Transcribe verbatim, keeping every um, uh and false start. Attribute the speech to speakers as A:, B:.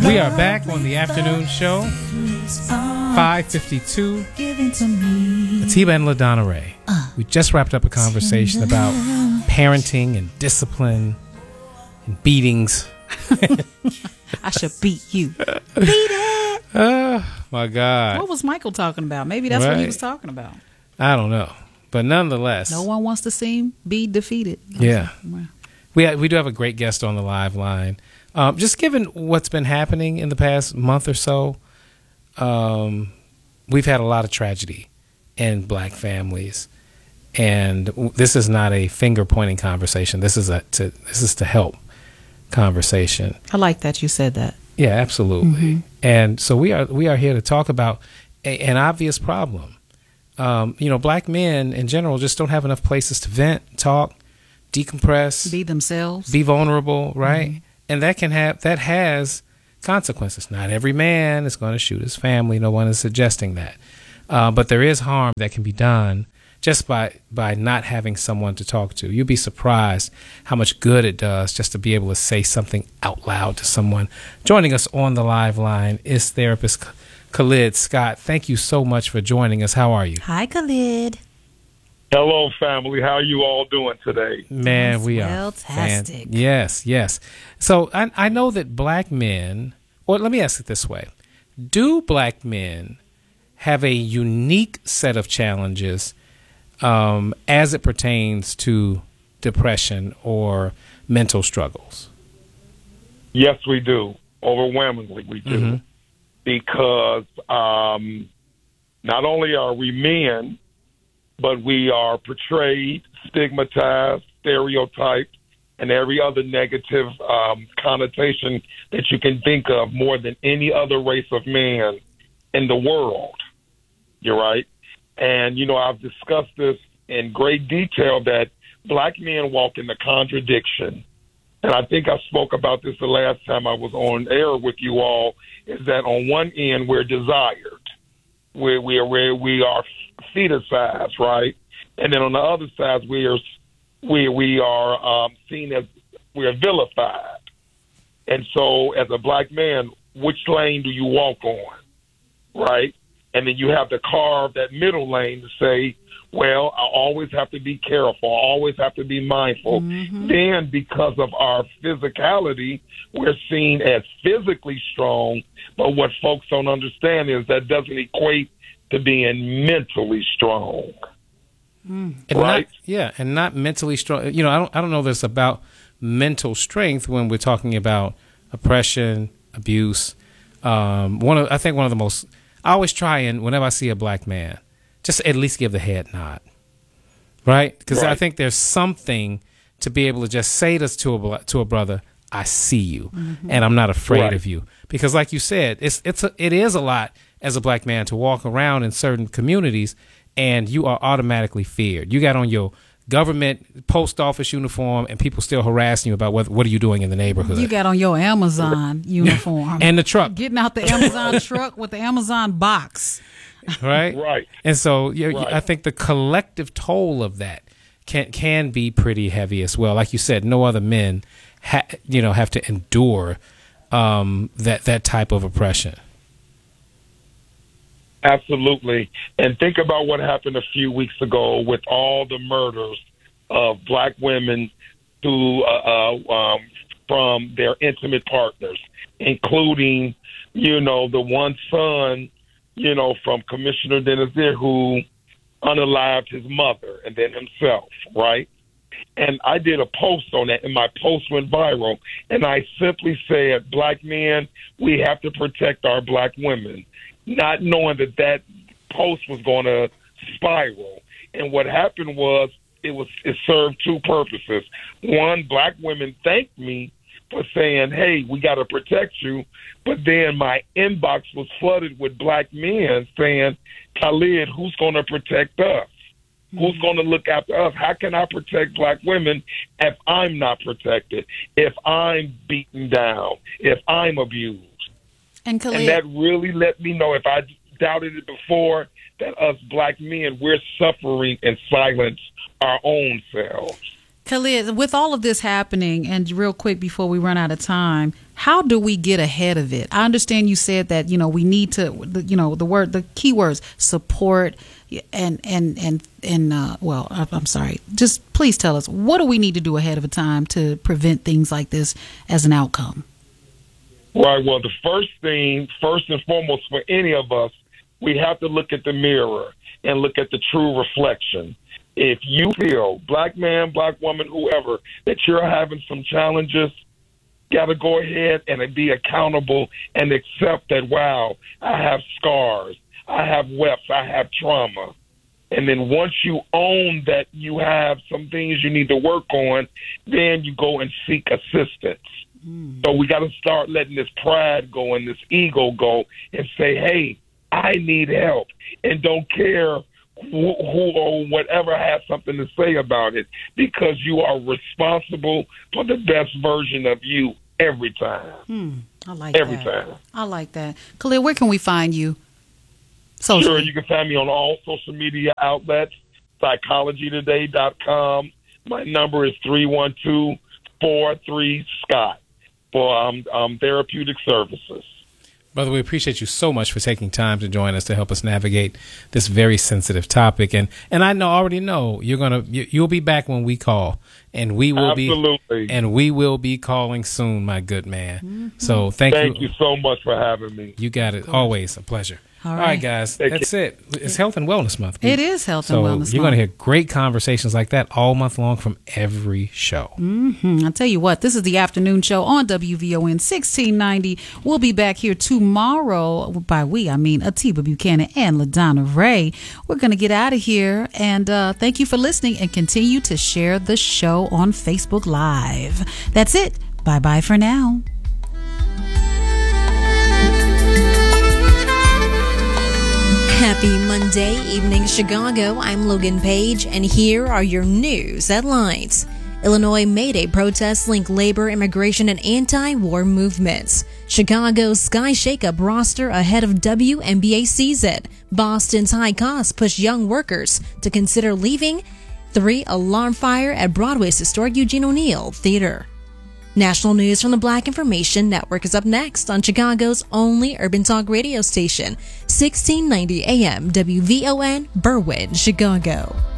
A: We are back on the afternoon show, five fifty-two. Atiba and LaDonna Ray. We just wrapped up a conversation about parenting and discipline and beatings.
B: I should beat you. Beat it.
A: Oh, my God.
B: What was Michael talking about? Maybe that's
A: right.
B: what he was talking about.
A: I don't know. But nonetheless.
B: No one wants to see him be defeated.
A: Yeah. We ha- we do have a great guest on the live line. Um, just given what's been happening in the past month or so, um, we've had a lot of tragedy in black families. And this is not a finger-pointing conversation. This is a to, this is to help conversation.
B: I like that you said that.
A: Yeah, absolutely.
B: Mm-hmm.
A: And so we are we are here to talk about a, an obvious problem. Um, you know, black men in general just don't have enough places to vent, talk, decompress,
B: be themselves,
A: be vulnerable, right?
B: Mm-hmm.
A: And that can have that has consequences. Not every man is going to shoot his family. No one is suggesting that, uh, but there is harm that can be done just by by not having someone to talk to. You'd be surprised how much good it does just to be able to say something out loud to someone. Joining us on the live line is therapist Khalid Scott. Thank you so much for joining us. How are you?
B: Hi, Khalid.
C: Hello, family. How are you all doing today?
A: Man,
B: Yes,
A: we are
B: well-tastic.
A: fan- Yes, yes. So I, I know that black men, or let me ask it this way. Do black men have a unique set of challenges um, as it pertains to depression or mental struggles?
C: Yes, we do. Overwhelmingly, we do.
A: Mm-hmm.
C: Because um, not only are we men, but we are portrayed, stigmatized, stereotyped, and every other negative um, connotation that you can think of more than any other race of man in the world. You're right. And, you know, I've discussed this in great detail that black men walk in the contradiction. And I think I spoke about this the last time I was on air with you all, is that on one end, we're desired. We're, we're, we're, we are feticized, right? And then on the other side, we are we we are um, seen as we are vilified. And so, as a black man, which lane do you walk on, right? And then you have to carve that middle lane to say, well, I always have to be careful. I always have to be mindful. Mm-hmm. Then, because of our physicality, we're seen as physically strong. But what folks don't understand is that doesn't equate to being mentally strong.
A: Mm.
C: Right?
A: And not, yeah, and not mentally strong. You know, I don't I don't know this about mental strength when we're talking about oppression, abuse. Um, one of I think one of the most I always try and whenever I see a black man, just at least give the head nod, right? Because
C: right.
A: I think there's something to be able to just say this to a to a brother. I see you, mm-hmm. and I'm not afraid
C: right.
A: of you. Because, like you said, it's it's a, it is a lot as a black man to walk around in certain communities, and you are automatically feared. You got on your government post office uniform, and people still harassing you about what what are you doing in the neighborhood.
B: You got on your Amazon uniform
A: and the truck,
B: getting out the Amazon truck with the Amazon box.
A: Right,
C: right.
A: And so, yeah,
C: right.
A: I think the collective toll of that can can be pretty heavy as well. Like you said, no other men, ha- you know, have to endure um, that that type of oppression.
C: Absolutely. And think about what happened a few weeks ago with all the murders of black women who, uh, uh, um, from their intimate partners, including, you know, the one son, you know, from Commissioner Denazir who unalived his mother and then himself, right? And I did a post on that, and my post went viral. And I simply said, black men, we have to protect our black women, not knowing that that post was going to spiral. And what happened was it was it served two purposes. One, black women thanked me for saying, hey, we got to protect you. But then my inbox was flooded with black men saying, Khalid, who's going to protect us? Who's going to look after us? How can I protect black women if I'm not protected, if I'm beaten down, if I'm abused?
B: And, Khalid,
C: and that really let me know, if I doubted it before, that us black men, we're suffering in silence our own selves.
B: Khalid, with all of this happening, and real quick before we run out of time, how do we get ahead of it? I understand you said that, you know, we need to, you know, the word, the key words, support and, and, and, and, uh, well, I'm sorry. Just please tell us, what do we need to do ahead of a time to prevent things like this as an outcome?
C: Right. Well, the first thing, first and foremost for any of us, we have to look at the mirror and look at the true reflection. If you feel, black man, black woman, whoever, that you're having some challenges, got to go ahead and be accountable and accept that, wow, I have scars, I have wefts, I have trauma. And then once you own that you have some things you need to work on, then you go and seek assistance. Mm. So we got to start letting this pride go and this ego go and say, hey, I need help, and don't care who, who or whatever has something to say about it, because you are responsible for the best version of you every time.
B: Hmm. I like
C: every
B: that.
C: time.
B: I like that. Khalid, where can we find you?
C: Socially. Sure, you can find me on all social media outlets, psychology today dot com. My number is three one two, four three, Scott for um, um, therapeutic services.
A: Brother, we appreciate you so much for taking time to join us to help us navigate this very sensitive topic. And and I know already know you're gonna you, you'll be back when we call, and we will
C: Absolutely.
A: be and we will be calling soon, my good man. Mm-hmm. So thank,
C: thank
A: you.
C: you so much for having me.
A: You got it. Always a pleasure.
B: All right,
A: All right guys,
C: Thank
A: that's
C: you.
A: it. It's Health and Wellness Month.
B: It is Health
A: so
B: and Wellness Month.
A: So you're going to hear great conversations like that all month long from every show.
B: Mm-hmm. I'll tell you what, this is the afternoon show on W V O N sixteen ninety. We'll be back here tomorrow. By we, I mean Atiba Buchanan and LaDonna Ray. We're going to get out of here, and uh, thank you for listening, and continue to share the show on Facebook Live. That's it. Bye-bye for now.
D: Happy Monday evening, Chicago. I'm Logan Page, and here are your news headlines. Illinois May Day protests link labor, immigration, and anti-war movements. Chicago's Sky Shakeup roster ahead of W N B A season. Boston's high costs push young workers to consider leaving. Three alarm fire at Broadway's historic Eugene O'Neill Theater. National news from the Black Information Network is up next on Chicago's only urban talk radio station, sixteen ninety A M W V O N, Berwyn, Chicago.